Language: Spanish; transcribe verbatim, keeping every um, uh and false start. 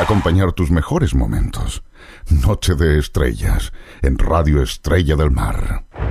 acompañar tus mejores momentos. Noche de Estrellas, en Radio Estrella del Mar.